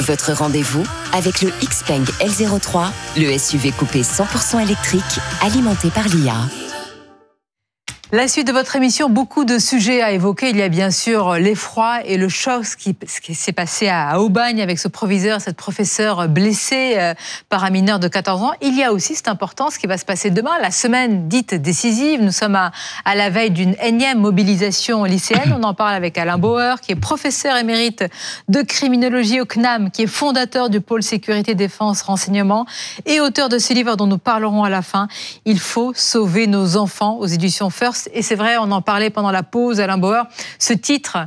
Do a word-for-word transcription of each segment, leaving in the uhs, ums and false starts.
Votre rendez-vous avec le Xpeng L zéro trois, le S U V coupé cent pour cent électrique, alimenté par l'I A. La suite de votre émission, beaucoup de sujets à évoquer. Il y a bien sûr l'effroi et le choc, ce qui, ce qui s'est passé à Aubagne avec ce proviseur, cette professeure blessée euh, par un mineur de quatorze ans. Il y a aussi, c'est important, ce qui va se passer demain, la semaine dite décisive. Nous sommes à, à la veille d'une énième mobilisation lycéenne. On en parle avec Alain Bauer, qui est professeur émérite de criminologie au C N A M, qui est fondateur du pôle sécurité, défense, renseignement et auteur de ce livre dont nous parlerons à la fin. Il faut sauver nos enfants, aux éditions First. Et c'est vrai, on en parlait pendant la pause, Alain Bauer, ce titre,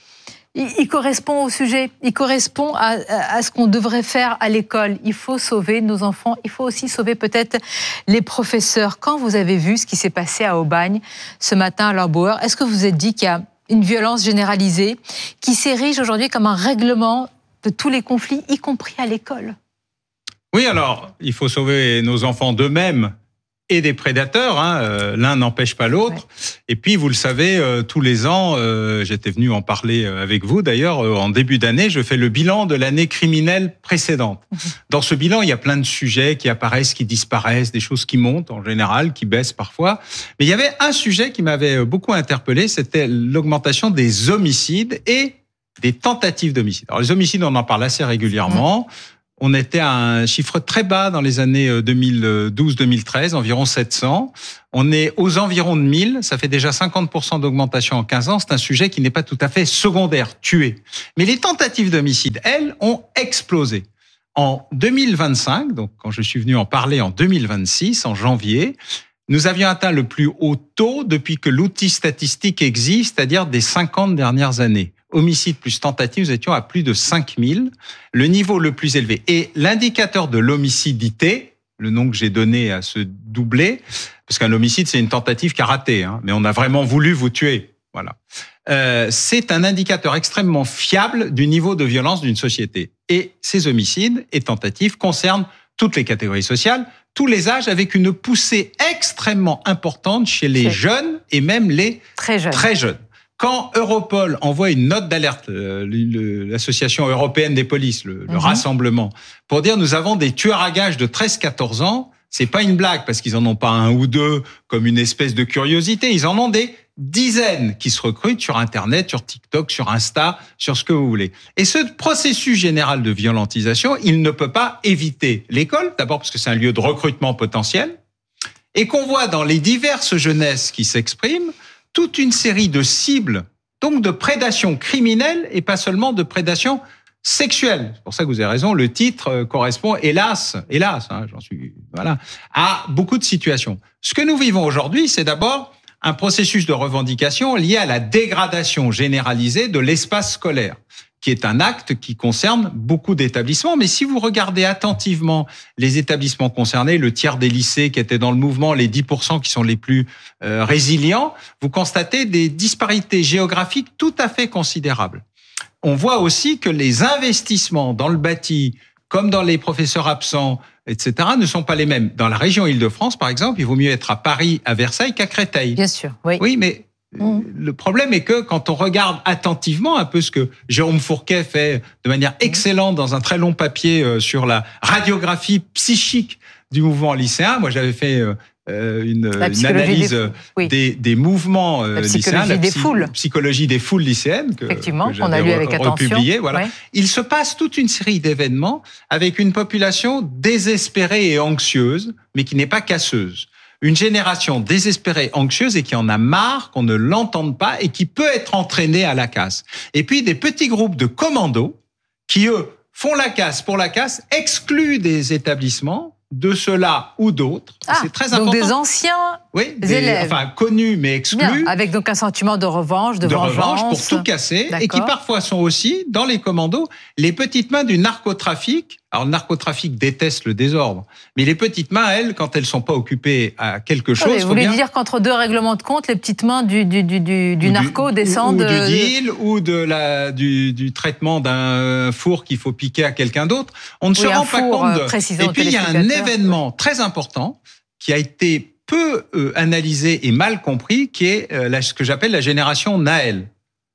il, il correspond au sujet, il correspond à, à, à ce qu'on devrait faire à l'école. Il faut sauver nos enfants, il faut aussi sauver peut-être les professeurs. Quand vous avez vu ce qui s'est passé à Aubagne ce matin, Alain Bauer, est-ce que vous vous êtes dit qu'il y a une violence généralisée qui s'érige aujourd'hui comme un règlement de tous les conflits, y compris à l'école? Oui, alors, il faut sauver nos enfants d'eux-mêmes et des prédateurs, hein, euh, l'un n'empêche pas l'autre. Ouais. Et puis, vous le savez, euh, tous les ans, euh, j'étais venu en parler avec vous d'ailleurs, euh, en début d'année, je fais le bilan de l'année criminelle précédente. Mmh. Dans ce bilan, il y a plein de sujets qui apparaissent, qui disparaissent, des choses qui montent en général, qui baissent parfois. Mais il y avait un sujet qui m'avait beaucoup interpellé, c'était l'augmentation des homicides et des tentatives d'homicide. Alors, les homicides, on en parle assez régulièrement. Mmh. On était à un chiffre très bas dans les années deux mille douze deux mille treize, environ sept cents. On est aux environs de mille, ça fait déjà cinquante pour cent d'augmentation en quinze ans. C'est un sujet qui n'est pas tout à fait secondaire, tué. Mais les tentatives d'homicide, elles, ont explosé. En deux mille vingt-cinq, donc quand je suis venu en parler en deux mille vingt-six, en janvier, nous avions atteint le plus haut taux depuis que l'outil statistique existe, c'est-à-dire des cinquante dernières années. Homicide plus tentative, nous étions à plus de cinq mille, le niveau le plus élevé. Et l'indicateur de l'homicidité, le nom que j'ai donné à ce doublé, parce qu'un homicide, c'est une tentative qui a raté, hein, mais on a vraiment voulu vous tuer. Voilà. Euh, c'est un indicateur extrêmement fiable du niveau de violence d'une société. Et ces homicides et tentatives concernent toutes les catégories sociales, tous les âges, avec une poussée extrêmement importante chez les c'est... jeunes et même les très jeunes. Très jeunes. Quand Europol envoie une note d'alerte, euh, l'association européenne des polices, le, mm-hmm. le rassemblement, pour dire nous avons des tueurs à gages de treize quatorze ans, c'est pas une blague parce qu'ils en ont pas un ou deux comme une espèce de curiosité, ils en ont des dizaines qui se recrutent sur Internet, sur TikTok, sur Insta, sur ce que vous voulez. Et ce processus général de violentisation, il ne peut pas éviter l'école, d'abord parce que c'est un lieu de recrutement potentiel, et qu'on voit dans les diverses jeunesses qui s'expriment, toute une série de cibles, donc de prédation criminelle et pas seulement de prédation sexuelle. C'est pour ça que vous avez raison, le titre correspond, hélas, hélas, hein, j'en suis, voilà, à beaucoup de situations. Ce que nous vivons aujourd'hui, c'est d'abord un processus de revendication lié à la dégradation généralisée de l'espace scolaire, qui est un acte qui concerne beaucoup d'établissements. Mais si vous regardez attentivement les établissements concernés, le tiers des lycées qui étaient dans le mouvement, les dix pour cent qui sont les plus euh, résilients, vous constatez des disparités géographiques tout à fait considérables. On voit aussi que les investissements dans le bâti, comme dans les professeurs absents, et cetera, ne sont pas les mêmes. Dans la région Île-de-France, par exemple, il vaut mieux être à Paris, à Versailles qu'à Créteil. Bien sûr, oui. Oui, mais Mmh. le problème est que quand on regarde attentivement un peu ce que Jérôme Fourquet fait de manière excellente dans un très long papier sur la radiographie psychique du mouvement lycéen, moi j'avais fait une, une analyse des, oui. des, des mouvements la lycéens, la des psy, foules. psychologie des foules lycéennes que, Effectivement, que qu'on a lu avec attention. Voilà. Ouais. Il se passe toute une série d'événements avec une population désespérée et anxieuse, mais qui n'est pas casseuse. Une génération désespérée, anxieuse et qui en a marre qu'on ne l'entende pas et qui peut être entraînée à la casse. Et puis des petits groupes de commandos qui, eux, font la casse pour la casse, excluent des établissements de ceux-là ou d'autres. Ah, c'est très donc important. des anciens oui, des, élèves. Enfin, connus mais exclus. Bien, avec donc un sentiment de revanche, de, de vengeance. revanche pour tout casser. D'accord. Et qui parfois sont aussi, dans les commandos, les petites mains du narcotrafic. Alors, le narcotrafic déteste le désordre. Mais les petites mains, elles, quand elles sont pas occupées à quelque chose... Oui, vous voulez bien... dire qu'entre deux règlements de compte, les petites mains du, du, du, du, du narco du, descendent... Ou, ou du deal, ou de la, du, du traitement d'un four qu'il faut piquer à quelqu'un d'autre. On ne oui, se rend pas compte de... Et puis, il y a un événement très important qui a été peu euh, analysé et mal compris, qui est euh, la, ce que j'appelle la génération Naël.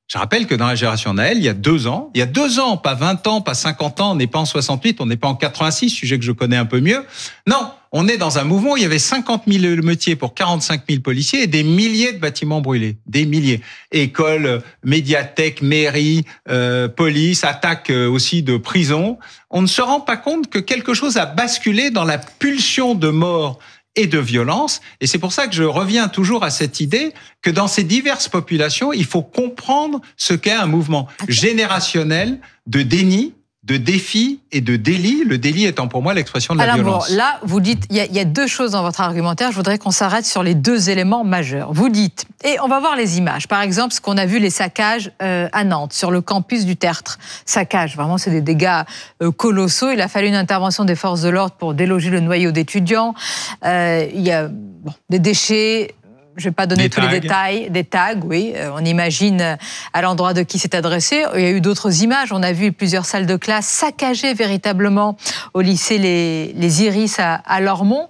Je rappelle que dans la génération Naël, il y a deux ans, il y a deux ans, pas vingt ans, pas cinquante ans, on n'est pas en soixante-huit, on n'est pas en quatre-vingt-six, sujet que je connais un peu mieux. Non, on est dans un mouvement où il y avait cinquante mille métiers pour quarante-cinq mille policiers et des milliers de bâtiments brûlés. Des milliers. Écoles, médiathèques, mairies, euh, police, attaques aussi de prisons. On ne se rend pas compte que quelque chose a basculé dans la pulsion de mort et de violence. Et c'est pour ça que je reviens toujours à cette idée que dans ces diverses populations, il faut comprendre ce qu'est un mouvement générationnel de déni, de défi et de délit. Le délit étant pour moi l'expression de la Alain violence. Bourg, là, vous dites, il y, y a deux choses dans votre argumentaire. Je voudrais qu'on s'arrête sur les deux éléments majeurs. Vous dites, et on va voir les images. Par exemple, ce qu'on a vu, les saccages euh, à Nantes, sur le campus du Tertre. Saccages, vraiment, c'est des dégâts euh, colossaux. Il a fallu une intervention des forces de l'ordre pour déloger le noyau d'étudiants. Euh, il y a bon, des déchets. Je ne vais pas donner des tous tags. les détails. Des tags, oui. On imagine à l'endroit de qui c'est adressé. Il y a eu d'autres images. On a vu plusieurs salles de classe saccagées véritablement au lycée Les, les Iris à, à Lormont.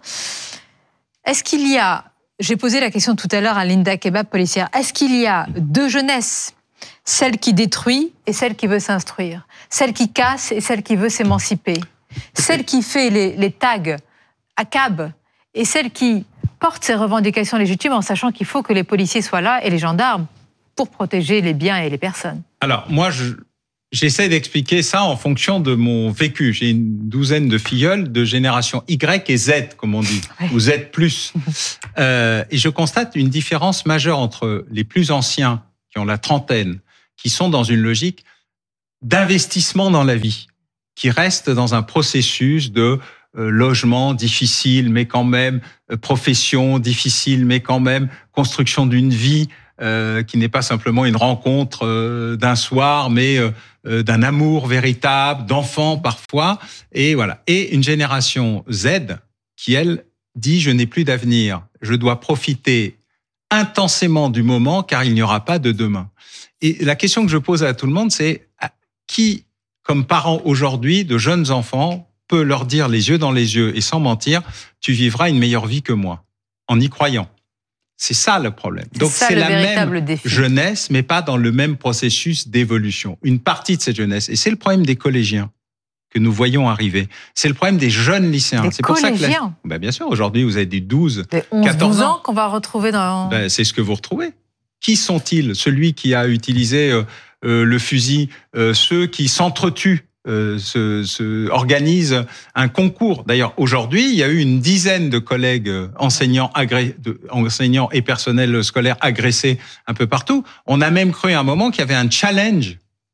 Est-ce qu'il y a, j'ai posé la question tout à l'heure à Linda Kebab, policière, est-ce qu'il y a deux jeunesses, celle qui détruit et celle qui veut s'instruire, celle qui casse et celle qui veut s'émanciper, celle qui fait les, les tags à cab et celle qui porte ses revendications légitimes en sachant qu'il faut que les policiers soient là et les gendarmes pour protéger les biens et les personnes. Alors, moi, je, j'essaie d'expliquer ça en fonction de mon vécu. J'ai une douzaine de filleuls de génération Y et Z, comme on dit, oui. Ou Z plus. euh, et je constate une différence majeure entre les plus anciens, qui ont la trentaine, qui sont dans une logique d'investissement dans la vie, qui restent dans un processus de Euh, logement difficile, mais quand même, euh, profession difficile, mais quand même, construction d'une vie euh, qui n'est pas simplement une rencontre euh, d'un soir, mais euh, euh, d'un amour véritable, d'enfants parfois, et voilà. Et une génération Z qui, elle, dit « je n'ai plus d'avenir, je dois profiter intensément du moment car il n'y aura pas de demain ». Et la question que je pose à tout le monde, c'est qui, comme parent aujourd'hui de jeunes enfants, peut leur dire les yeux dans les yeux et sans mentir, tu vivras une meilleure vie que moi, en y croyant. C'est ça le problème. C'est Donc ça, c'est le la même défi. jeunesse, mais pas dans le même processus d'évolution. Une partie de cette jeunesse, et c'est le problème des collégiens que nous voyons arriver. C'est le problème des jeunes lycéens. Des c'est pour ça que la... ben bien sûr, aujourd'hui vous avez des douze, des onze, quatorze douze ans, ans qu'on va retrouver dans. Ben, c'est ce que vous retrouvez. Qui sont-ils? Celui qui a utilisé euh, euh, le fusil, euh, ceux qui s'entretuent. Euh, se, se organise un concours. D'ailleurs, aujourd'hui, il y a eu une dizaine de collègues enseignants, agré... de... enseignants et personnels scolaires agressés un peu partout. On a même cru à un moment qu'il y avait un challenge.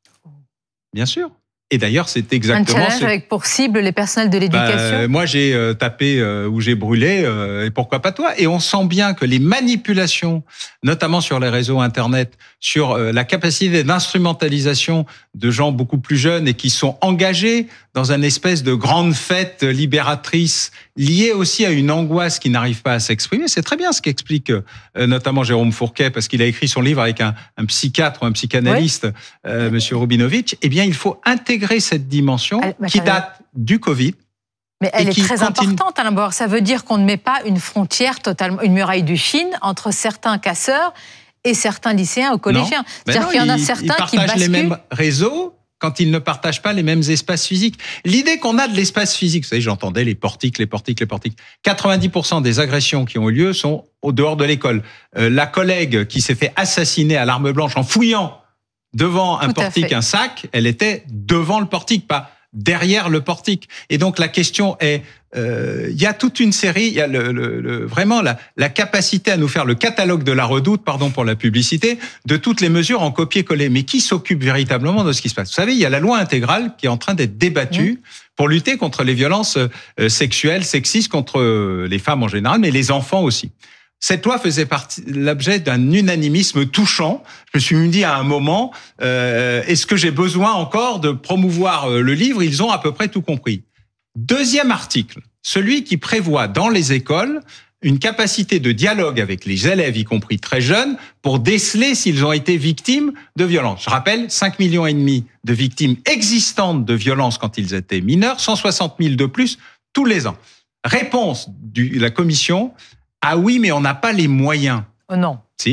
Bien sûr. Et d'ailleurs, c'est exactement... Un challenge ce... avec pour cible les personnels de l'éducation. Bah, moi, j'ai euh, tapé euh, ou j'ai brûlé, euh, et pourquoi pas toi? Et on sent bien que les manipulations, notamment sur les réseaux Internet, sur euh, la capacité d'instrumentalisation de gens beaucoup plus jeunes et qui sont engagés dans une espèce de grande fête libératrice liée aussi à une angoisse qui n'arrive pas à s'exprimer. C'est très bien ce qu'explique euh, notamment Jérôme Fourquet, parce qu'il a écrit son livre avec un, un psychiatre ou un psychanalyste, oui. euh, Monsieur Rubinovitch. Eh bien, il faut intégrer cette dimension elle, qui date du Covid. Mais elle est très continue... importante, Alain Bohr. Ça veut dire qu'on ne met pas une frontière totalement, une muraille de Chine entre certains casseurs et certains lycéens ou collégiens. C'est-à-dire qu'il y en a ils, certains ils qui basculent. les mêmes réseaux quand ils ne partagent pas les mêmes espaces physiques. L'idée qu'on a de l'espace physique, vous savez, j'entendais les portiques, les portiques, les portiques. quatre-vingt-dix pour cent des agressions qui ont eu lieu sont au dehors de l'école. Euh, la collègue qui s'est fait assassiner à l'arme blanche en fouillant devant un Tout portique, un sac, elle était devant le portique, pas derrière le portique. Et donc la question est, euh, il y a toute une série, il y a le, le, le, vraiment la, la capacité à nous faire le catalogue de la redoute, pardon pour la publicité, de toutes les mesures en copier-coller. Mais qui s'occupe véritablement de ce qui se passe? Vous savez, il y a la loi intégrale qui est en train d'être débattue mmh. pour lutter contre les violences euh, sexuelles, sexistes, contre euh, les femmes en général, mais les enfants aussi. Cette loi faisait partie, l'objet d'un unanimisme touchant. Je me suis dit à un moment, euh, est-ce que j'ai besoin encore de promouvoir le livre? Ils ont à peu près tout compris. Deuxième article, celui qui prévoit dans les écoles une capacité de dialogue avec les élèves, y compris très jeunes, pour déceler s'ils ont été victimes de violences. Je rappelle, cinq millions et demi de victimes existantes de violences quand ils étaient mineurs, cent soixante mille de plus tous les ans. Réponse de la commission. Ah oui, mais on n'a pas les moyens. Oh non. Si.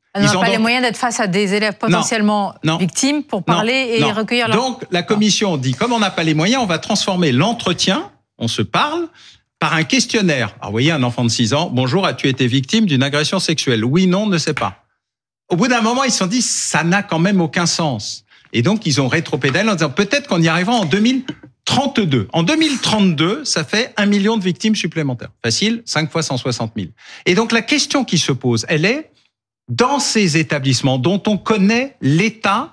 On n'a pas donc... les moyens d'être face à des élèves potentiellement non, non, victimes pour parler non, et non. recueillir leur... Donc, la commission dit, comme on n'a pas les moyens, on va transformer l'entretien, on se parle, par un questionnaire. Alors, vous voyez, un enfant de six ans, bonjour, as-tu été victime d'une agression sexuelle? Oui, non, ne sais pas. Au bout d'un moment, ils se sont dit, ça n'a quand même aucun sens. Et donc, ils ont rétropédalé en disant, peut-être qu'on y arrivera en deux mille trente-deux. En deux mille trente-deux, ça fait un million de victimes supplémentaires. Facile, cinq fois cent soixante mille. Et donc, la question qui se pose, elle est, dans ces établissements dont on connaît l'état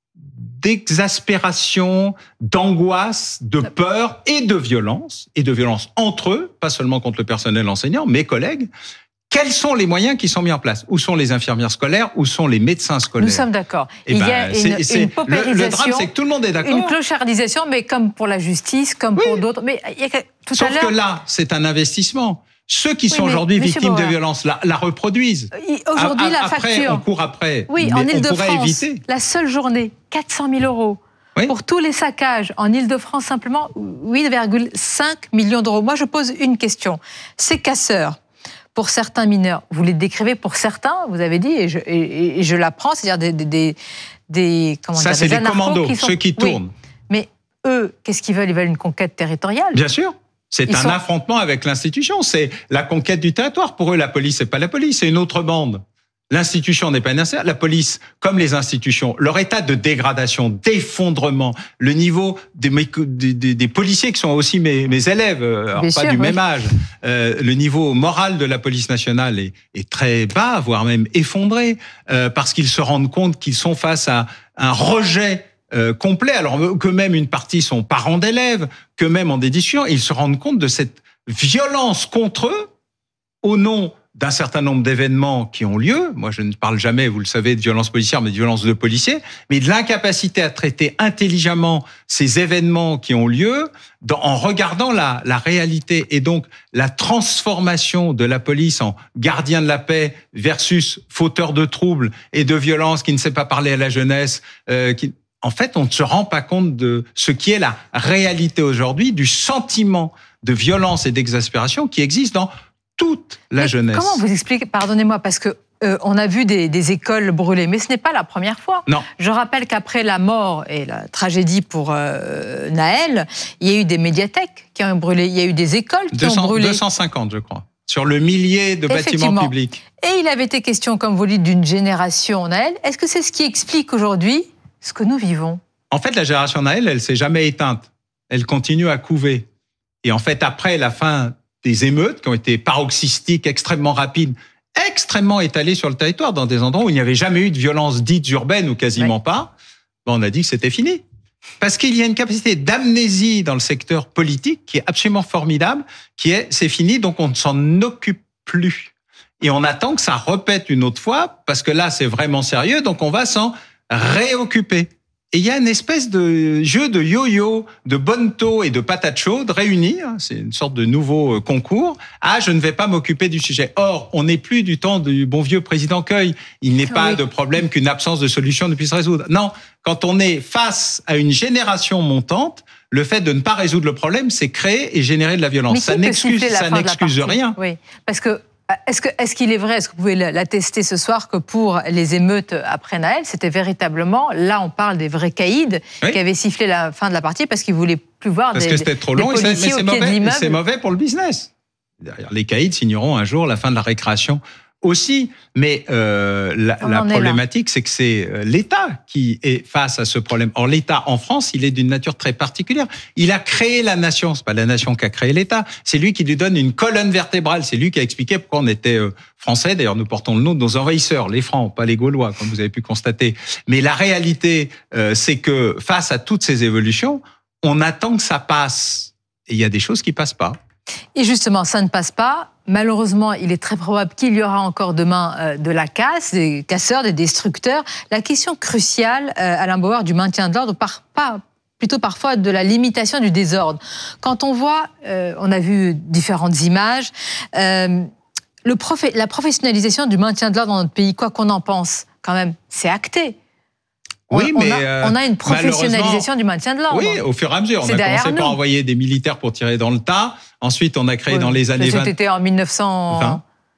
d'exaspération, d'angoisse, de peur et de violence, et de violence entre eux, pas seulement contre le personnel enseignant, mes collègues, quels sont les moyens qui sont mis en place? Où sont les infirmières scolaires? Où sont les médecins scolaires? Nous sommes d'accord. Eh Il ben, y a une, c'est, c'est, une paupérisation, le, le drame, c'est que tout le monde est d'accord. Une clochardisation, mais comme pour la justice, comme oui. pour d'autres. Mais il y a, tout Sauf à l'heure... que là, c'est un investissement. Ceux qui sont oui, aujourd'hui victimes Bauer, de violences la, la reproduisent. Aujourd'hui, la après, facture... on court après. Oui, mais en on Île-de-France, la seule journée, quatre cent mille euros. Oui. Pour tous les saccages en Île-de-France, simplement huit virgule cinq millions d'euros. Moi, je pose une question. Ces casseurs, pour certains mineurs, vous les décrivez pour certains, vous avez dit, et je, et, et je l'apprends, c'est-à-dire des... des, des comment Ça, dire, c'est des, des commandos, qui sont... ceux qui tournent. Oui. Mais eux, qu'est-ce qu'ils veulent? Ils veulent une conquête territoriale. Bien sûr. C'est Ils un sont... affrontement avec l'institution. C'est la conquête du territoire. Pour eux, la police, c'est pas la police, c'est une autre bande. L'institution n'est pas nécessaire. La police, comme les institutions, leur état de dégradation, d'effondrement, le niveau des, des, des policiers qui sont aussi mes, mes élèves, alors pas sûr, du oui. même âge, euh, le niveau moral de la police nationale est, est très bas, voire même effondré, euh, parce qu'ils se rendent compte qu'ils sont face à un rejet Euh, complet, alors que même une partie sont parents d'élèves, que même en des discussions, ils se rendent compte de cette violence contre eux au nom d'un certain nombre d'événements qui ont lieu. Moi, je ne parle jamais, vous le savez, de violence policière, mais de violence de policiers, mais de l'incapacité à traiter intelligemment ces événements qui ont lieu dans, en regardant la, la réalité. Et donc, la transformation de la police en gardien de la paix versus fauteur de troubles et de violence qui ne sait pas parler à la jeunesse, euh, qui... En fait, on ne se rend pas compte de ce qui est la réalité aujourd'hui, du sentiment de violence et d'exaspération qui existe dans toute la mais jeunesse. Comment vous expliquez, pardonnez-moi, parce que euh, on a vu des, des écoles brûlées, mais ce n'est pas la première fois. Non. Je rappelle qu'après la mort et la tragédie pour euh, Naël, il y a eu des médiathèques qui ont brûlé, il y a eu des écoles qui deux cents, ont brûlé. deux cent cinquante, je crois, sur le millier de bâtiments publics. Et il avait été question, comme vous dites, d'une génération Naël. Est-ce que c'est ce qui explique aujourd'hui ce que nous vivons? En fait, la génération Naël, elle s'est jamais éteinte. Elle continue à couver. Et en fait, après la fin des émeutes, qui ont été paroxystiques, extrêmement rapides, extrêmement étalées sur le territoire, dans des endroits où il n'y avait jamais eu de violence dite urbaine ou quasiment ouais. pas, ben on a dit que c'était fini. Parce qu'il y a une capacité d'amnésie dans le secteur politique qui est absolument formidable, qui est c'est fini, donc on ne s'en occupe plus. Et on attend que ça répète une autre fois, parce que là, c'est vraiment sérieux, donc on va s'en réoccuper. Et il y a une espèce de jeu de yo-yo, de bonneto et de patate chaude réunis, c'est une sorte de nouveau concours. Ah, je ne vais pas m'occuper du sujet. Or, on n'est plus du temps du bon vieux président Queuille. Il n'est pas oui. de problème qu'une absence de solution ne puisse résoudre. Non, quand on est face à une génération montante, le fait de ne pas résoudre le problème, c'est créer et générer de la violence. Ça n'excuse, ça n'excuse rien. Oui, parce que Est-ce, que, est-ce qu'il est vrai, est-ce que vous pouvez l'attester ce soir, que pour les émeutes après Naël, c'était véritablement, là on parle des vrais caïds, oui. qui avaient sifflé la fin de la partie parce qu'ils ne voulaient plus voir parce des, que c'était trop long, des policiers et c'est, au pied de l'immeuble. C'est mauvais pour le business. Derrière, les caïds signeront un jour la fin de la récréation aussi, mais euh, la, la problématique, c'est que c'est l'État qui est face à ce problème. Or, l'État en France, il est d'une nature très particulière. Il a créé la nation. C'est pas la nation qui a créé l'État. C'est lui qui lui donne une colonne vertébrale. C'est lui qui a expliqué pourquoi on était euh, français. D'ailleurs, nous portons le nom de nos envahisseurs, les Francs, pas les Gaulois, comme vous avez pu constater. Mais la réalité, euh, c'est que face à toutes ces évolutions, on attend que ça passe. Et il y a des choses qui passent pas. Et justement, ça ne passe pas. Malheureusement, il est très probable qu'il y aura encore demain euh, de la casse, des casseurs, des destructeurs. La question cruciale, euh, Alain Bauer, du maintien de l'ordre, par, pas, plutôt parfois de la limitation du désordre. Quand on voit, euh, on a vu différentes images, euh, le profe- la professionnalisation du maintien de l'ordre dans notre pays, quoi qu'on en pense, quand même, c'est acté. Oui, on, mais a, euh, on a une professionnalisation du maintien de l'ordre. Oui, au fur et à mesure. On c'est a commencé nous. par envoyer des militaires pour tirer dans le tas. Ensuite, on a créé oui, dans les années vingt. C'était en mille neuf cents vingt.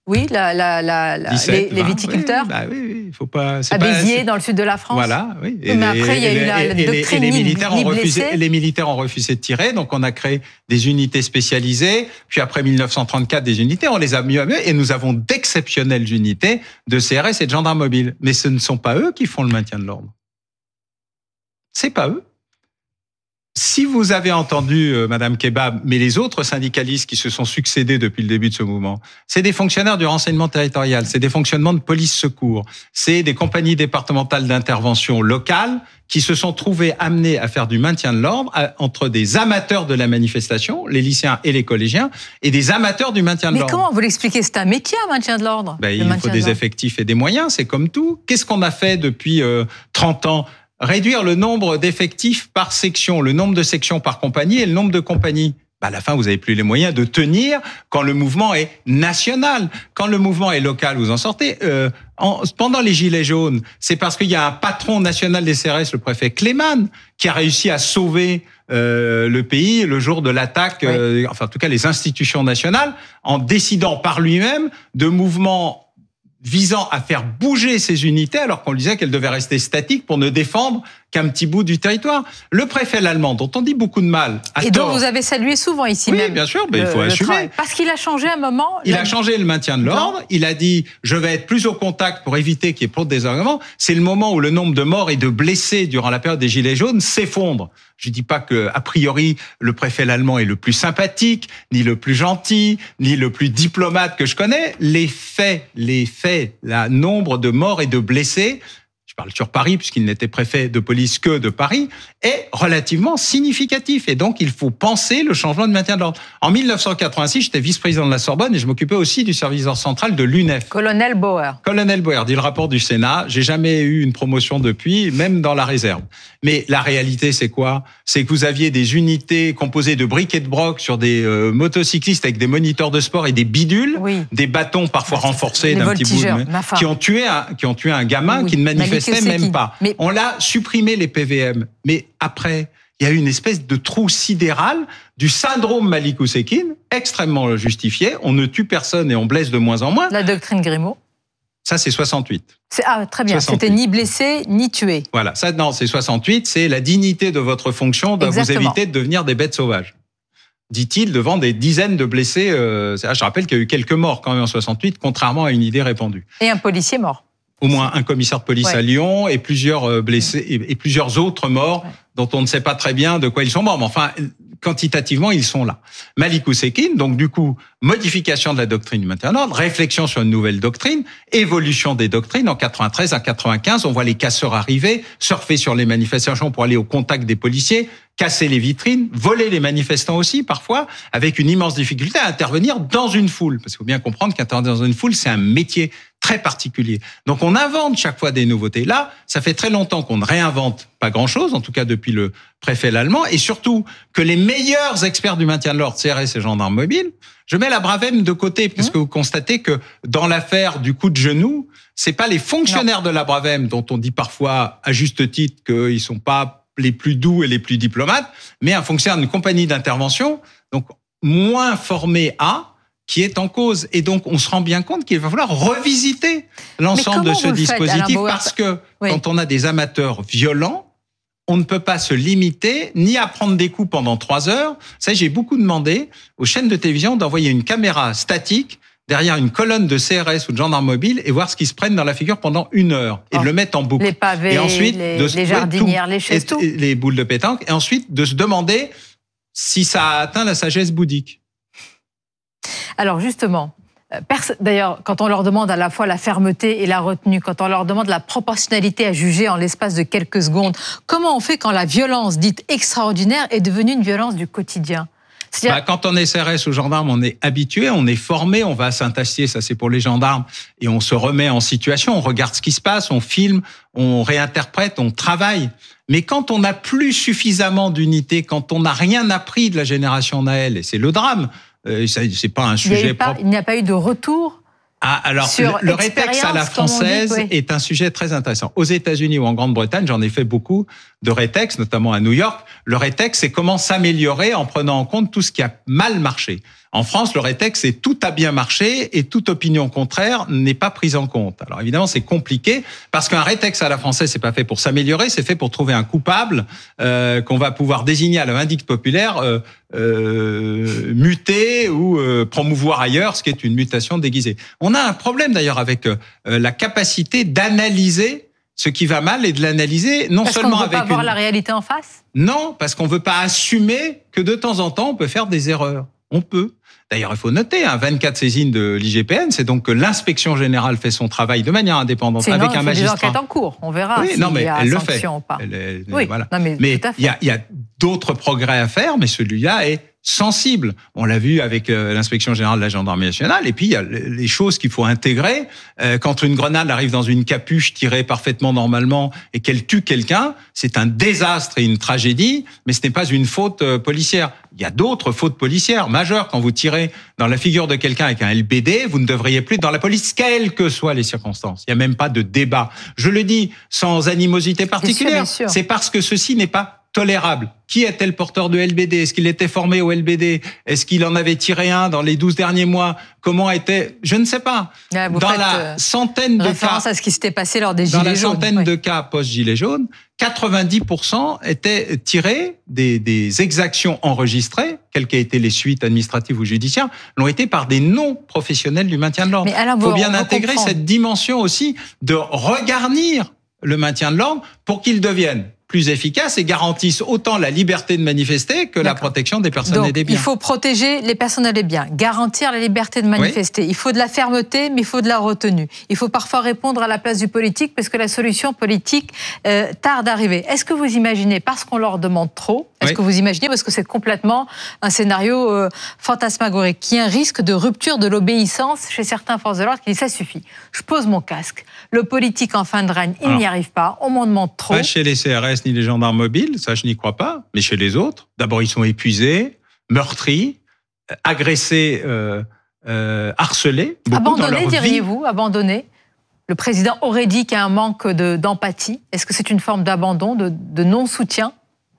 Oui, la, la, la, la, dix-sept, les, les viticulteurs. Oui, bah oui, oui, il faut pas. À Béziers, dans le sud de la France. Voilà, oui. Et mais les, après, il y a eu la, la doctrine et les, et les ni, militaires ni ont refusé. blessé. Les militaires ont refusé de tirer, donc on a créé des unités spécialisées. Puis après mille neuf cent trente-quatre, des unités, on les a mieux à mieux, et nous avons d'exceptionnelles unités de C R S et de gendarmes mobiles. Mais ce ne sont pas eux qui font le maintien de l'ordre. C'est pas eux. Si vous avez entendu euh, Madame Kebab, mais les autres syndicalistes qui se sont succédés depuis le début de ce mouvement, c'est des fonctionnaires du renseignement territorial, c'est des fonctionnements de police secours, c'est des compagnies départementales d'intervention locale qui se sont trouvés amenés à faire du maintien de l'ordre à, entre des amateurs de la manifestation, les lycéens et les collégiens, et des amateurs du maintien de mais l'ordre. Mais comment vous l'expliquez? C'est un métier, un maintien de l'ordre. Ben, il faut des effectifs et des moyens, c'est comme tout. Qu'est-ce qu'on a fait depuis euh, trente ans? Réduire le nombre d'effectifs par section, le nombre de sections par compagnie et le nombre de compagnies. Bah à la fin, vous n'avez plus les moyens de tenir quand le mouvement est national. Quand le mouvement est local, vous en sortez. Euh, en, pendant les Gilets jaunes, c'est parce qu'il y a un patron national des C R S, le préfet Clément, qui a réussi à sauver euh, le pays le jour de l'attaque, oui. euh, enfin en tout cas les institutions nationales, en décidant par lui-même de mouvements visant à faire bouger ces unités alors qu'on lui disait qu'elles devaient rester statiques pour ne défendre qu'un petit bout du territoire. Le préfet l'allemand, dont on dit beaucoup de mal, à et tort, dont vous avez salué souvent ici oui, même. Oui, bien sûr, mais le, il faut assumer. Travail. Parce qu'il a changé un moment. Il la... a changé le maintien de l'ordre. Il a dit, je vais être plus au contact pour éviter qu'il y ait trop de désarmement. C'est le moment où le nombre de morts et de blessés durant la période des Gilets jaunes s'effondre. Je dis pas que, a priori, le préfet l'allemand est le plus sympathique, ni le plus gentil, ni le plus diplomate que je connais. Les faits, les faits, le nombre de morts et de blessés, je parle sur Paris puisqu'il n'était préfet de police que de Paris, est relativement significatif. Et donc, il faut penser le changement de maintien de l'ordre. En mille neuf cent quatre-vingt-six, j'étais vice-président de la Sorbonne et je m'occupais aussi du service d'ordre central de l'U N E F. Colonel Bauer. Colonel Bauer, dit le rapport du Sénat. J'ai jamais eu une promotion depuis, même dans la réserve. Mais la réalité, c'est quoi? C'est que vous aviez des unités composées de briques et de brocs sur des euh, motocyclistes avec des moniteurs de sport et des bidules, oui. des bâtons parfois bah, renforcés d'un petit bout de... qui ont tué un, qui ont tué un gamin oui. qui ne manifestait même qui... pas. Mais... On l'a supprimé, les P V M. Mais après, il y a eu une espèce de trou sidéral du syndrome Malik Oussekine, extrêmement justifié. On ne tue personne et on blesse de moins en moins. La doctrine Grimaud. Ça, c'est soixante-huit. C'est, ah, très bien. soixante-huit. C'était ni blessé, ni tué. Voilà. Ça, non, c'est soixante-huit. C'est la dignité de votre fonction doit Exactement. Vous éviter de devenir des bêtes sauvages. Dit-il devant des dizaines de blessés. Euh, je rappelle qu'il y a eu quelques morts quand même en soixante-huit, contrairement à une idée répandue. Et un policier mort. Au moins un commissaire de police ouais. à Lyon et plusieurs blessés ouais. et plusieurs autres morts ouais. dont on ne sait pas très bien de quoi ils sont morts. Mais enfin, quantitativement, ils sont là. Malik Oussekine, donc du coup, modification de la doctrine du maintien de l'ordre, réflexion sur une nouvelle doctrine, évolution des doctrines. En quatre-vingt-treize à quatre-vingt-quinze, on voit les casseurs arriver, surfer sur les manifestations pour aller au contact des policiers, casser les vitrines, voler les manifestants aussi, parfois, avec une immense difficulté à intervenir dans une foule. Parce qu'il faut bien comprendre qu'intervenir dans une foule, c'est un métier très particulier. Donc on invente chaque fois des nouveautés. Là, ça fait très longtemps qu'on ne réinvente pas grand-chose, en tout cas depuis le préfet l'allemand, et surtout que les meilleurs experts du maintien de l'ordre, C R S et gendarmes mobiles, je mets la Bravem de côté, parce que vous constatez que dans l'affaire du coup de genou, c'est pas les fonctionnaires non. de la Bravem, dont on dit parfois à juste titre qu'ils sont pas les plus doux et les plus diplomates, mais un fonctionnaire d'une compagnie d'intervention, donc moins formé à, qui est en cause. Et donc, on se rend bien compte qu'il va falloir revisiter l'ensemble de ce dispositif faites, parce que oui. quand on a des amateurs violents, on ne peut pas se limiter ni à prendre des coups pendant trois heures. Ça, j'ai beaucoup demandé aux chaînes de télévision d'envoyer une caméra statique derrière une colonne de C R S ou de gendarmes mobiles et voir ce qu'ils se prennent dans la figure pendant une heure et oh, de le mettre en boucle. Les pavés, et ensuite, les, de les jardinières, tout, les chaises, tout. Les boules de pétanque. Et ensuite, de se demander si ça a atteint la sagesse bouddhique. Alors justement, d'ailleurs, quand on leur demande à la fois la fermeté et la retenue, quand on leur demande la proportionnalité à juger en l'espace de quelques secondes, comment on fait quand la violence dite extraordinaire est devenue une violence du quotidien ? Bah, quand on est C R S ou gendarme, on est habitué, on est formé, on va à Saint-Astier, ça c'est pour les gendarmes, et on se remet en situation, on regarde ce qui se passe, on filme, on réinterprète, on travaille. Mais quand on n'a plus suffisamment d'unités, quand on n'a rien appris de la génération Naël, et c'est le drame, euh, c'est pas un sujet pas, propre. Il n'y a pas eu de retour. Ah, alors, sur le rétex à la française dit, oui. est un sujet très intéressant. Aux États-Unis ou en Grande-Bretagne, j'en ai fait beaucoup, de rétex, notamment à New York. Le rétex, c'est comment s'améliorer en prenant en compte tout ce qui a mal marché. En France, le rétex, c'est tout a bien marché et toute opinion contraire n'est pas prise en compte. Alors évidemment, c'est compliqué parce qu'un rétex à la française, c'est pas fait pour s'améliorer, c'est fait pour trouver un coupable euh, qu'on va pouvoir désigner à la vindicte populaire, euh, euh, muter ou euh, promouvoir ailleurs, ce qui est une mutation déguisée. On a un problème d'ailleurs avec euh, la capacité d'analyser ce qui va mal et de l'analyser non parce seulement qu'on veut avec pas voir une... la réalité en face. Non, parce qu'on veut pas assumer que de temps en temps on peut faire des erreurs. On peut. D'ailleurs, il faut noter, hein, vingt-quatre saisines de l'I G P N, c'est donc que l'inspection générale fait son travail de manière indépendante Sinon, avec un magistrat. C'est des enquêtes en cours, on verra oui, s'il non, mais y a elle sanction le ou pas. Elle, elle, oui, voilà. non, mais, mais tout à fait. il y a, il y a d'autres progrès à faire, mais celui-là est sensible. On l'a vu avec l'inspection générale de la gendarmerie nationale. Et puis, il y a les choses qu'il faut intégrer. Quand une grenade arrive dans une capuche tirée parfaitement normalement et qu'elle tue quelqu'un, c'est un désastre et une tragédie, mais ce n'est pas une faute policière. Il y a d'autres fautes policières majeures. Quand vous tirez dans la figure de quelqu'un avec un L B D, vous ne devriez plus être dans la police, quelles que soient les circonstances. Il n'y a même pas de débat. Je le dis sans animosité particulière. Bien sûr, bien sûr. C'est parce que ceci n'est pas tolérable. Qui était le porteur de L B D? Est-ce qu'il était formé au L B D? Est-ce qu'il en avait tiré un dans les douze derniers mois? Comment était? Je ne sais pas. Ouais, dans la centaine de cas, référence à ce qui s'était passé lors des Gilets jaunes. Dans la centaine oui. de cas post-Gilets jaunes, quatre-vingt-dix pour cent étaient tirés des, des exactions enregistrées, quelles qu'aient été les suites administratives ou judiciaires, l'ont été par des non-professionnels du maintien de l'ordre. Il faut bien intégrer comprendre. Cette dimension aussi de regarnir le maintien de l'ordre pour qu'il devienne plus efficaces et garantissent autant la liberté de manifester que D'accord. la protection des personnes Donc, et des biens. Il faut protéger les personnes et les biens, garantir la liberté de manifester. Oui. Il faut de la fermeté, mais il faut de la retenue. Il faut parfois répondre à la place du politique parce que la solution politique euh, tarde à arriver. Est-ce que vous imaginez, parce qu'on leur demande trop, est-ce oui. que vous imaginez, parce que c'est complètement un scénario euh, fantasmagorique, qu'il y a un risque de rupture de l'obéissance chez certains forces de l'ordre qui disent ça suffit, je pose mon casque. Le politique en fin de règne, il Alors, n'y arrive pas, on m'en demande trop. Pas chez les C R S ni les gendarmes mobiles, ça je n'y crois pas, mais chez les autres, d'abord ils sont épuisés, meurtris, agressés, euh, euh, harcelés. Abandonnés, diriez-vous, abandonnés. Le président aurait dit qu'il y a un manque de, d'empathie. Est-ce que c'est une forme d'abandon, de, de non-soutien?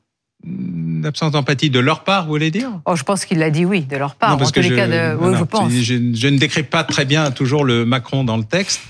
D'absence d'empathie de leur part, vous voulez dire? Oh, je pense qu'il l'a dit, oui, de leur part. Non, parce en que tous je, les cas, de... oui, non, je pense. Je, je ne décris pas très bien toujours le Macron dans le texte.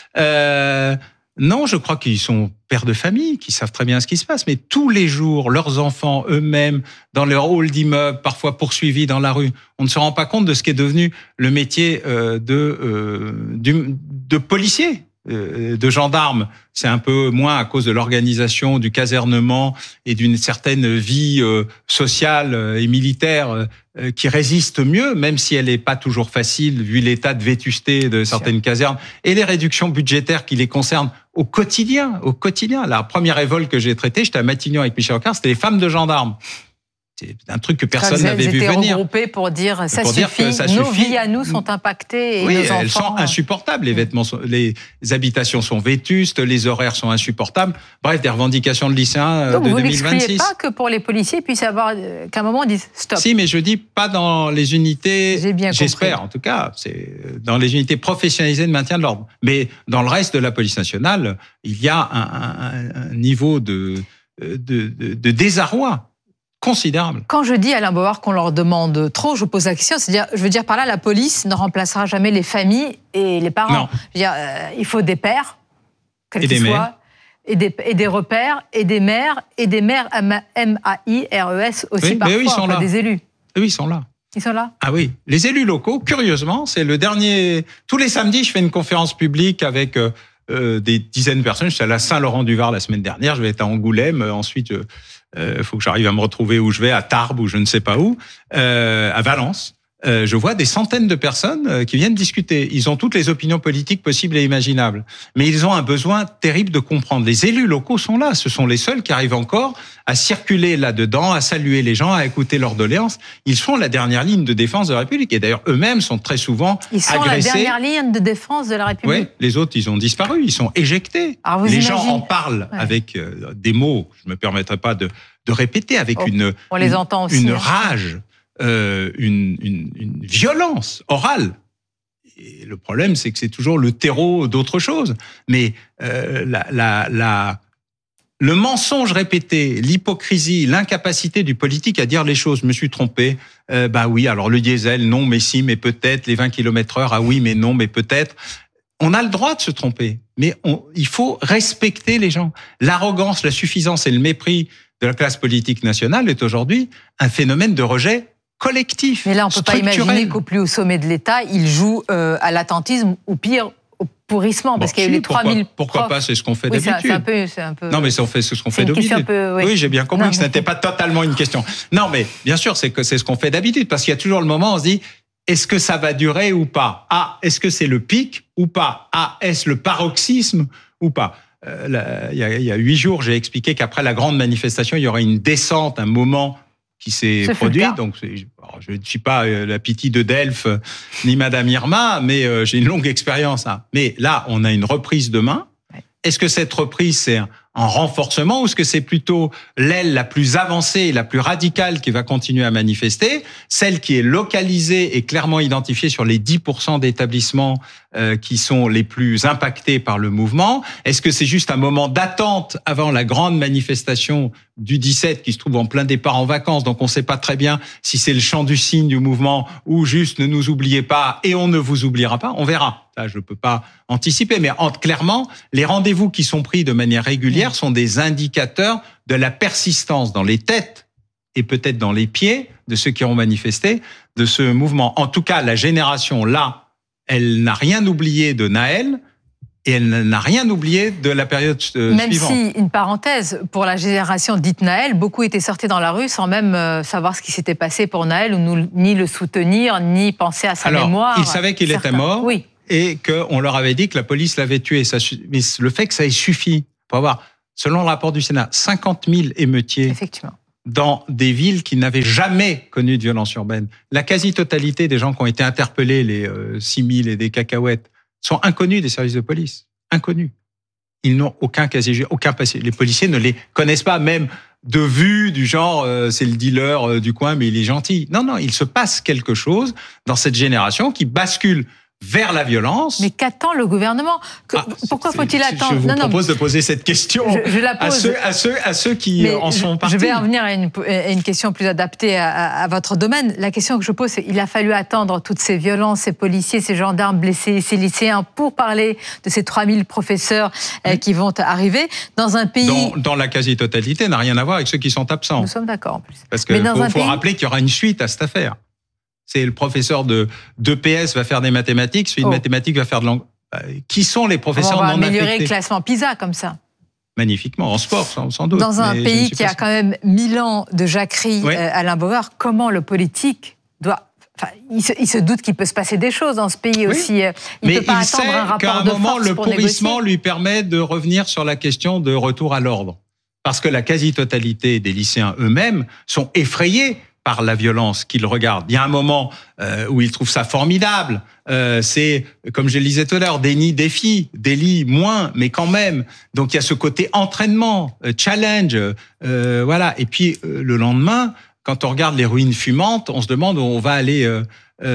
Euh, non, je crois qu'ils sont pères de famille, qui savent très bien ce qui se passe, mais tous les jours, leurs enfants eux-mêmes, dans leur hall d'immeuble, parfois poursuivis dans la rue, on ne se rend pas compte de ce qui est devenu le métier euh, de, euh, du, de policier. De gendarmes, c'est un peu moins à cause de l'organisation, du casernement et d'une certaine vie euh, sociale et militaire euh, qui résiste mieux, même si elle n'est pas toujours facile vu l'état de vétusté de certaines casernes et les réductions budgétaires qui les concernent au quotidien. Au quotidien, la première révolte que j'ai traitée, j'étais à Matignon avec Michel Rocard, c'était les femmes de gendarmes. C'est un truc que personne Vous n'avait vu venir. Vous étiez regroupés pour dire ça pour suffit, dire ça nos suffit. vies à nous sont impactées et oui, nos enfants... elles sont insupportables. Les vêtements, sont, les habitations sont vétustes, les horaires sont insupportables. Bref, des revendications de lycéens Donc de vous deux mille vingt-six. Vous n'excluez pas que pour les policiers puissent avoir qu'à un moment on dise stop. Si, mais je dis pas dans les unités. J'ai bien j'espère compris. en tout cas, c'est dans les unités professionnalisées de maintien de l'ordre. Mais dans le reste de la police nationale, il y a un, un, un niveau de, de, de, de désarroi considérable. Quand je dis, Alain Bauer, qu'on leur demande trop, je pose la question, c'est-à-dire, je veux dire par là, la police ne remplacera jamais les familles et les parents. Non. Je veux dire, euh, il faut des pères, quels et qu'ils des soient, mères. Et des, et des repères, et des mères, et des mères M A I R E S aussi oui, parfois, eux, ils sont là. Des élus. Eux, ils sont là. Ils sont là. Ah oui, les élus locaux, curieusement, c'est le dernier... Tous les samedis, je fais une conférence publique avec... Euh, Euh, des dizaines de personnes. Je suis allé à Saint-Laurent-du-Var la semaine dernière, je vais être à Angoulême, ensuite il euh, faut que j'arrive à me retrouver où je vais, à Tarbes ou je ne sais pas où, euh, à Valence. Euh, je vois des centaines de personnes qui viennent discuter. Ils ont toutes les opinions politiques possibles et imaginables. Mais ils ont un besoin terrible de comprendre. Les élus locaux sont là. Ce sont les seuls qui arrivent encore à circuler là-dedans, à saluer les gens, à écouter leurs doléances. Ils sont la dernière ligne de défense de la République. Et d'ailleurs, eux-mêmes sont très souvent agressés. Ils sont agressés. la dernière ligne de défense de la République. Oui, les autres, ils ont disparu. Ils sont éjectés. Alors vous les imaginez... gens en parlent ouais. avec euh, des mots, je ne me permettrai pas de, de répéter, avec oh, une, on les une, entend aussi, une hein. rage. Euh, une, une, une violence orale. Et le problème, c'est que c'est toujours le terreau d'autre chose. Mais euh, la, la, la, le mensonge répété, l'hypocrisie, l'incapacité du politique à dire les choses. Je me suis trompé. Euh, bah oui, alors le diesel, non, mais si, mais peut-être. Les vingt kilomètres heure, ah oui, mais non, mais peut-être. On a le droit de se tromper, mais on, il faut respecter les gens. L'arrogance, la suffisance et le mépris de la classe politique nationale est aujourd'hui un phénomène de rejet collectif. Mais là, on ne peut pas imaginer qu'au plus haut sommet de l'État, il joue euh, à l'attentisme, ou pire, au pourrissement, parce bon, qu'il y a eu les trois mille Pourquoi profs. pas, c'est ce qu'on fait oui, d'habitude. C'est un peu, c'est un peu... Non, mais c'est, on fait ce qu'on fait d'habitude. Peu, oui. oui, j'ai bien compris non, que ce n'était pas totalement une question. Non, mais bien sûr, c'est que c'est ce qu'on fait d'habitude, parce qu'il y a toujours le moment où on se dit, est-ce que ça va durer ou pas? Ah, est-ce que c'est le pic ou pas? Ah, est-ce le paroxysme ou pas? euh, là, il, y a, il y a huit jours, j'ai expliqué qu'après la grande manifestation, il y aurait une descente, un moment qui s'est c'est produit. Donc, alors, je ne suis pas euh, la Pythie de Delphes euh, ni Madame Irma, mais euh, j'ai une longue expérience. Hein. Mais là, on a une reprise demain. Ouais. Est-ce que cette reprise, c'est un, un renforcement ou est-ce que c'est plutôt l'aile la plus avancée, la plus radicale qui va continuer à manifester, celle qui est localisée et clairement identifiée sur les dix pour cent d'établissements euh, qui sont les plus impactés par le mouvement? Est-ce que c'est juste un moment d'attente avant la grande manifestation du dix-sept qui se trouve en plein départ en vacances, donc on ne sait pas très bien si c'est le chant du cygne du mouvement ou juste ne nous oubliez pas et on ne vous oubliera pas, on verra. Ça, je ne peux pas anticiper, mais entre, clairement, les rendez-vous qui sont pris de manière régulière sont des indicateurs de la persistance dans les têtes et peut-être dans les pieds de ceux qui ont manifesté de ce mouvement. En tout cas, la génération là, elle n'a rien oublié de Naël et elle n'a rien oublié de la période euh, même suivante. Même si, une parenthèse, pour la génération dite Naël, beaucoup étaient sortis dans la rue sans même euh, savoir ce qui s'était passé pour Naël, ou nous, ni le soutenir, ni penser à sa Alors, mémoire. Ils savaient qu'il certains. était mort. Oui. Et qu'on leur avait dit que la police l'avait tué. Ça, mais le fait que ça ait suffi pour avoir, selon le rapport du Sénat, cinquante mille émeutiers dans des villes qui n'avaient jamais connu de violence urbaine. La quasi-totalité des gens qui ont été interpellés, les euh, six mille et des cacahuètes, sont inconnus des services de police. Inconnus. Ils n'ont aucun casier, aucun passé. Les policiers ne les connaissent pas, même de vue du genre, euh, c'est le dealer euh, du coin, mais il est gentil. Non, non, il se passe quelque chose dans cette génération qui bascule vers la violence. Mais qu'attend le gouvernement? que, ah, Pourquoi faut-il attendre? Je vous non, propose non, de poser cette question je, je la pose. À, ceux, à, ceux, à ceux qui mais en sont partis. Je vais en venir à une, à une question plus adaptée à, à, à votre domaine. La question que je pose, c'est il a fallu attendre toutes ces violences, ces policiers, ces gendarmes blessés, ces lycéens, pour parler de ces trois mille professeurs oui. euh, qui vont arriver dans un pays... Dans, dans la quasi-totalité, n'a rien à voir avec ceux qui sont absents. Nous sommes d'accord en plus. Parce qu'il faut, faut pays... rappeler qu'il y aura une suite à cette affaire. C'est le professeur de d'E P S va faire des mathématiques, celui de oh. mathématiques va faire de langue. Qui sont les professeurs non affectés? On va améliorer le classement PISA comme ça. Magnifiquement, en sport, sans, sans doute. Dans un pays qui a quand même mille ans de jacquerie, oui. euh, Alain Bauer, comment le politique doit... Enfin, il, se, il se doute qu'il peut se passer des choses dans ce pays oui. aussi. Il ne peut pas il attendre un rapport un de moment, force le pour pourrissement négocier. lui permet de revenir sur la question de retour à l'ordre. Parce que la quasi-totalité des lycéens eux-mêmes sont effrayés par la violence qu'ils regardent. Il y a un moment euh, où ils trouvent ça formidable. Euh, c'est, comme je le disais tout à l'heure, déni, défi, délit, moins, mais quand même. Donc il y a ce côté entraînement, euh, challenge, euh, voilà. Et puis euh, le lendemain, quand on regarde les ruines fumantes, on se demande où on va aller euh,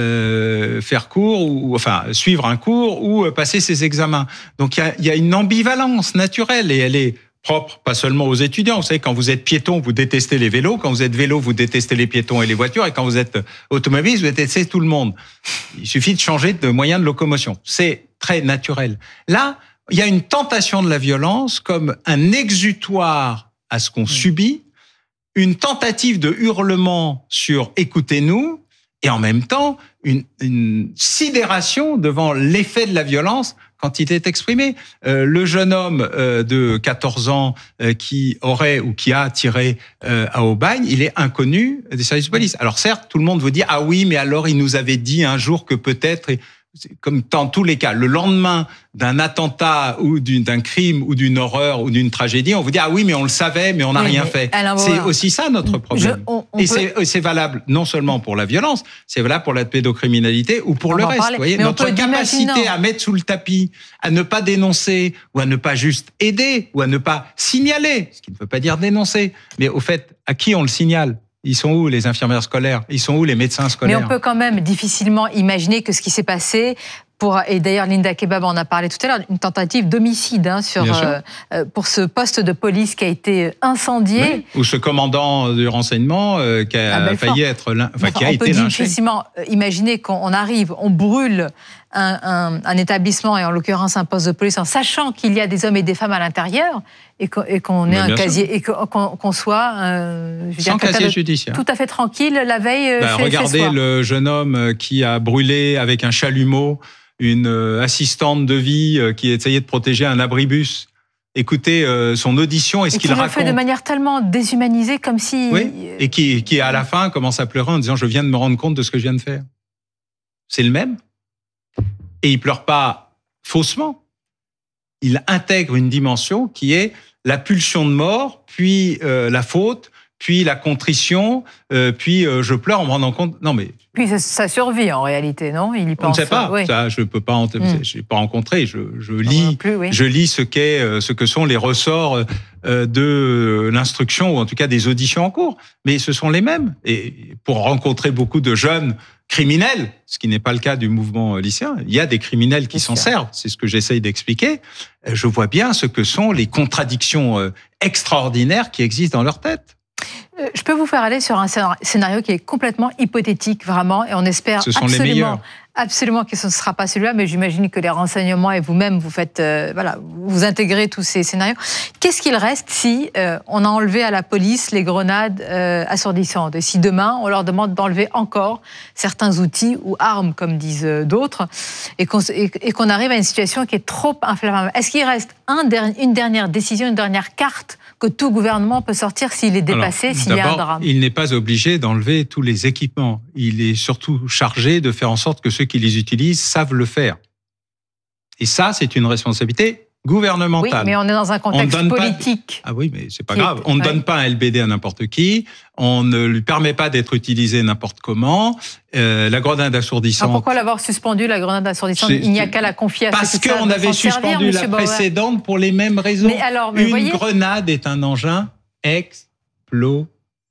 euh, faire cours, ou enfin suivre un cours ou euh, passer ses examens. Donc il y a, il y a une ambivalence naturelle et elle est propre, pas seulement aux étudiants. Vous savez, quand vous êtes piéton, vous détestez les vélos. Quand vous êtes vélo, vous détestez les piétons et les voitures. Et quand vous êtes automobiliste, vous détestez tout le monde. Il suffit de changer de moyen de locomotion. C'est très naturel. Là, il y a une tentation de la violence comme un exutoire à ce qu'on subit, une tentative de hurlement sur « écoutez-nous », et en même temps, une, une sidération devant l'effet de la violence quand il est exprimé. Euh, le jeune homme euh, de quatorze ans euh, qui aurait ou qui a tiré euh, à Aubagne, il est inconnu des services de police. Alors certes, tout le monde vous dit « Ah oui, mais alors il nous avait dit un jour que peut-être… » Comme dans tous les cas, le lendemain d'un attentat ou d'une, d'un crime ou d'une horreur ou d'une tragédie, on vous dit « Ah oui, mais on le savait, mais on n'a oui, rien fait ». C'est aussi ça notre problème. Je, on, on Et peut... c'est, c'est valable non seulement pour la violence, c'est valable pour la pédocriminalité ou pour on le reste. Vous voyez, notre capacité à mettre sous le tapis, à ne pas dénoncer ou à ne pas juste aider ou à ne pas signaler, ce qui ne veut pas dire dénoncer, mais au fait, à qui on le signale ? Ils sont où les infirmières scolaires? Ils sont où les médecins scolaires? Mais on peut quand même difficilement imaginer que ce qui s'est passé pour, et d'ailleurs Linda Kebab en a parlé tout à l'heure, une tentative d'homicide hein, sur, euh, pour ce poste de police qui a été incendié. Oui, ou ce commandant du renseignement euh, qui a failli être, enfin, qui a on été peut lynché. difficilement imaginer qu'on arrive, on brûle un, un, un établissement, et en l'occurrence un poste de police, en sachant qu'il y a des hommes et des femmes à l'intérieur, et qu'on, et qu'on ait un casier, sûr. et qu'on, qu'on soit euh, je veux sans dire, casier judiciaire. Tout à fait tranquille la veille. Bah, chez, regardez chez le jeune homme qui a brûlé avec un chalumeau une assistante de vie qui essayait de protéger un abribus. Écoutez euh, son audition et ce et qu'il raconte. Et qui le fait de manière tellement déshumanisée, comme si... Oui, et qui, qui à la fin commence à pleurer en disant « je viens de me rendre compte de ce que je viens de faire ». C'est le même. Et il pleure pas faussement. Il intègre une dimension qui est la pulsion de mort, puis euh, la faute, puis la contrition, euh, puis euh, je pleure en me rendant compte... Non mais... Puis sa survie en réalité, non? Il y pense. On ne sait pas. Oui. Ça, je peux pas. En... Mm. Je n'ai pas rencontré. Je, je lis. Plus, oui. Je lis ce qu'est, ce que sont les ressorts de l'instruction ou en tout cas des auditions en cours. Mais ce sont les mêmes. Et pour rencontrer beaucoup de jeunes criminels, ce qui n'est pas le cas du mouvement lycéen, il y a des criminels qui s'en servent. C'est ce que j'essaye d'expliquer. Je vois bien ce que sont les contradictions extraordinaires qui existent dans leur tête. Je peux vous faire aller sur un scénario qui est complètement hypothétique, vraiment, et on espère ce sont absolument, les meilleurs. absolument que ce ne sera pas celui-là, mais j'imagine que les renseignements et vous-même, vous faites, euh, voilà, vous intégrez tous ces scénarios. Qu'est-ce qu'il reste si euh, on a enlevé à la police les grenades euh, assourdissantes, et si demain on leur demande d'enlever encore certains outils ou armes, comme disent d'autres, et qu'on, et, et qu'on arrive à une situation qui est trop inflammable? Est-ce qu'il reste un, une dernière décision, une dernière carte que tout gouvernement peut sortir s'il est dépassé, Alors, s'il y a un drame? Il n'est pas obligé d'enlever tous les équipements. Il est surtout chargé de faire en sorte que ceux qui les utilisent savent le faire. Et ça, c'est une responsabilité gouvernementale. Oui, mais on est dans un contexte politique. Pas... Ah oui, mais c'est pas grave. On ne ouais. donne pas un L B D à n'importe qui. On ne lui permet pas d'être utilisé n'importe comment. Euh, la grenade assourdissante... Alors pourquoi l'avoir suspendu, la grenade assourdissante? Il n'y a qu'à la confier à Parce ceux qui qu'on avait suspendu servir, la précédente pour les mêmes raisons. Mais alors, mais Une voyez... grenade est un engin explosif.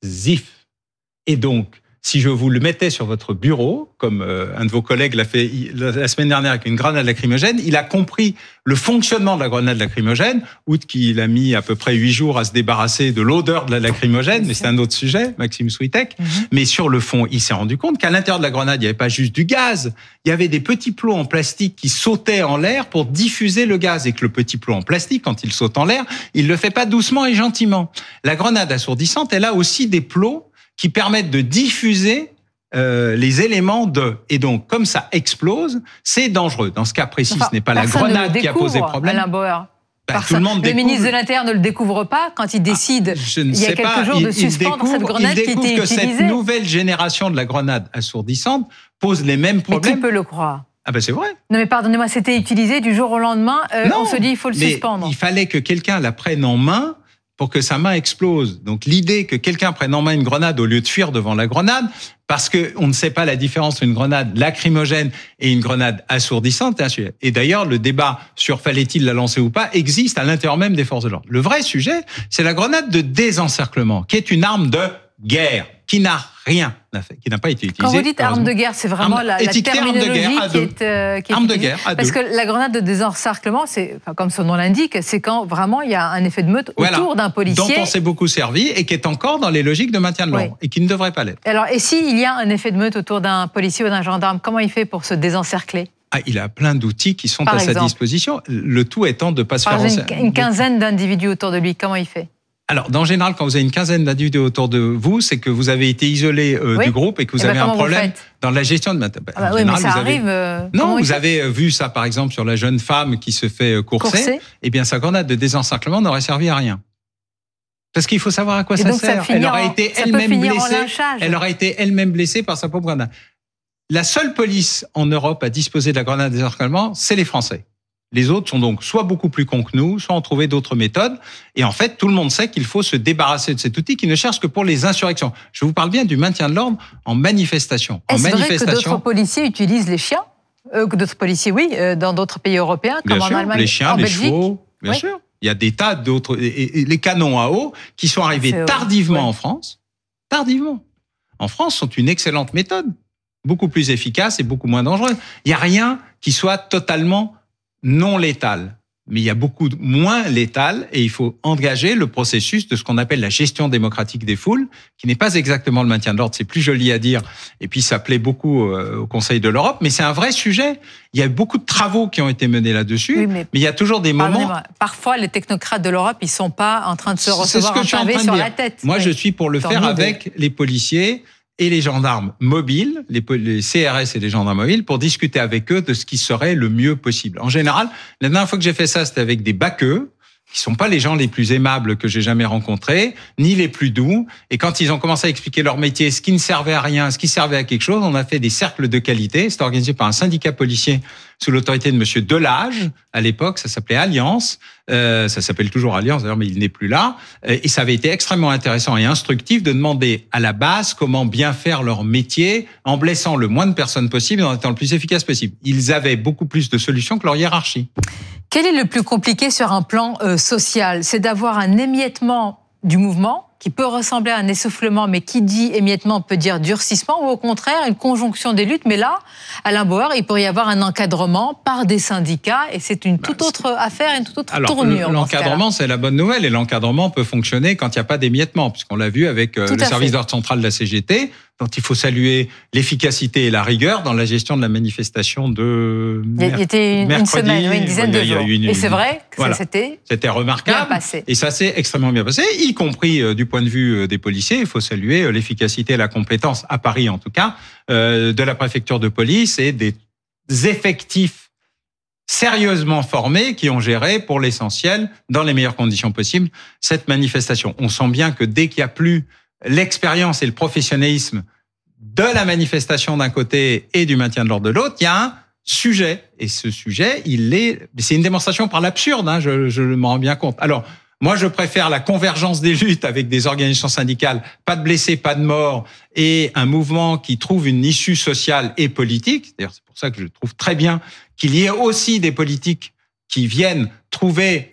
Et donc, si je vous le mettais sur votre bureau, comme un de vos collègues l'a fait la semaine dernière avec une grenade lacrymogène, il a compris le fonctionnement de la grenade lacrymogène, outre qu'il a mis à peu près huit jours à se débarrasser de l'odeur de la lacrymogène, mais c'est un autre sujet, Maxime Switek. Mm-hmm. Mais sur le fond, il s'est rendu compte qu'à l'intérieur de la grenade, il n'y avait pas juste du gaz, il y avait des petits plots en plastique qui sautaient en l'air pour diffuser le gaz, et que le petit plot en plastique, quand il saute en l'air, il le fait pas doucement et gentiment. La grenade assourdissante, elle a aussi des plots qui permettent de diffuser euh, les éléments de... Et donc, comme ça explose, c'est dangereux. Dans ce cas précis, enfin, ce n'est pas la grenade qui a posé problème. Alain Bauer. Bah, tout le monde le découvre. ministre de l'Intérieur ne le découvre pas quand il décide, ah, je ne il y a sais quelques pas. jours, il, de suspendre découvre, cette grenade il qui était que utilisée. Cette nouvelle génération de la grenade assourdissante pose les mêmes problèmes. Mais qui peut le croire? Ah ben c'est vrai. Non mais pardonnez-moi, c'était utilisé du jour au lendemain. Euh, non, on se dit il faut le mais suspendre. Il fallait que quelqu'un la prenne en main pour que sa main explose. Donc l'idée que quelqu'un prenne en main une grenade au lieu de fuir devant la grenade, parce que on ne sait pas la différence entre une grenade lacrymogène et une grenade assourdissante. Et d'ailleurs, le débat sur fallait-il la lancer ou pas existe à l'intérieur même des forces de l'ordre. Le vrai sujet, c'est la grenade de désencerclement, qui est une arme de guerre, qui n'a rien fait, qui n'a pas été utilisée. Quand vous dites arme de guerre, c'est vraiment arme, la, la terminologie de guerre à qui deux. est, euh, qui est arme utilisée. de guerre à Parce deux. que la grenade de désencerclement, c'est, enfin, comme son nom l'indique, c'est quand vraiment il y a un effet de meute voilà. autour d'un policier. Dont on s'est beaucoup servi et qui est encore dans les logiques de maintien de l'ordre, oui. et qui ne devrait pas l'être. Alors, et s'il y a un effet de meute autour d'un policier ou d'un gendarme, comment il fait pour se désencercler? Ah, il a plein d'outils qui sont Par à exemple. sa disposition. Le tout étant de ne pas se Par faire... exemple, une, une quinzaine d'individus autour de lui, comment il fait? Alors, en général, quand vous avez une quinzaine d'individus autour de vous, c'est que vous avez été isolé euh, oui. du groupe et que vous et avez ben, un problème dans la gestion de... Bah, ah bah oui, général, mais ça arrive... Avez... Euh, non, vous avez vu ça, par exemple, sur la jeune femme qui se fait courser. courser. Eh bien, sa grenade de désencerclement n'aurait servi à rien. Parce qu'il faut savoir à quoi et ça donc, sert. Ça elle aurait en, été elle-même blessée. Elle aurait été elle-même blessée par sa propre grenade. La seule police en Europe à disposer de la grenade de désencerclement, c'est les Français. Les autres sont donc soit beaucoup plus cons que nous, soit ont trouvé d'autres méthodes. Et en fait, tout le monde sait qu'il faut se débarrasser de cet outil qui ne cherche que pour les insurrections. Je vous parle bien du maintien de l'ordre en manifestation. Est-ce en manifestation, vrai que d'autres policiers utilisent les chiens euh, Que d'autres policiers, oui, euh, dans d'autres pays européens, comme bien en sûr, Allemagne, les chiens, en les Belgique. chevaux, bien oui. sûr. Il y a des tas d'autres... Et, et les canons à eau qui sont arrivés C'est tardivement oui. en France. Tardivement. En France, sont une excellente méthode. Beaucoup plus efficace et beaucoup moins dangereuse. Il n'y a rien qui soit totalement non létale. Mais il y a beaucoup moins létal et il faut engager le processus de ce qu'on appelle la gestion démocratique des foules, qui n'est pas exactement le maintien de l'ordre, c'est plus joli à dire, et puis ça plaît beaucoup au Conseil de l'Europe, mais c'est un vrai sujet. Il y a beaucoup de travaux qui ont été menés là-dessus, oui, mais, mais il y a toujours des moments... Parfois, les technocrates de l'Europe, ils ne sont pas en train de se recevoir un pavé sur la tête. Moi, oui. je suis pour le Tant faire avec des... les policiers et les gendarmes mobiles, les, les C R S et les gendarmes mobiles, pour discuter avec eux de ce qui serait le mieux possible. En général, la dernière fois que j'ai fait ça, c'était avec des baqueux, qui sont pas les gens les plus aimables que j'ai jamais rencontrés, ni les plus doux. Et quand ils ont commencé à expliquer leur métier, ce qui ne servait à rien, ce qui servait à quelque chose, on a fait des cercles de qualité. C'était organisé par un syndicat policier sous l'autorité de Monsieur Delage. À l'époque, ça s'appelait Alliance. Euh, ça s'appelle toujours Alliance, d'ailleurs, mais il n'est plus là. Et ça avait été extrêmement intéressant et instructif de demander à la base comment bien faire leur métier en blessant le moins de personnes possible et en étant le plus efficace possible. Ils avaient beaucoup plus de solutions que leur hiérarchie. Quel est le plus compliqué sur un plan euh, social ? C'est d'avoir un émiettement du mouvement qui peut ressembler à un essoufflement, mais qui dit émiettement peut dire durcissement, ou au contraire une conjonction des luttes. Mais là, Alain Bauer, il pourrait y avoir un encadrement par des syndicats, et c'est une toute autre affaire, une toute autre Alors, tournure. L'encadrement, c'est la bonne nouvelle, et l'encadrement peut fonctionner quand il n'y a pas d'émiettement, puisqu'on l'a vu avec euh, le service d'ordre central de la C G T, dont il faut saluer l'efficacité et la rigueur dans la gestion de la manifestation de mercredi. Il y était une, une semaine, oui, une dizaine ouais, de jours. Une, et c'est vrai que voilà. ça s'était C'était remarquable. Bien passé. Et ça s'est extrêmement bien passé, y compris euh, du point de vue des policiers. Il faut saluer euh, l'efficacité et la compétence, à Paris en tout cas, euh, de la préfecture de police et des effectifs sérieusement formés qui ont géré, pour l'essentiel, dans les meilleures conditions possibles, cette manifestation. On sent bien que dès qu'il n'y a plus l'expérience et le professionnalisme de la manifestation d'un côté et du maintien de l'ordre de l'autre, il y a un sujet. Et ce sujet, il est, c'est une démonstration par l'absurde, hein, je, je m'en rends bien compte. Alors, moi, je préfère la convergence des luttes avec des organisations syndicales, pas de blessés, pas de morts, et un mouvement qui trouve une issue sociale et politique. D'ailleurs, c'est pour ça que je trouve très bien qu'il y ait aussi des politiques qui viennent trouver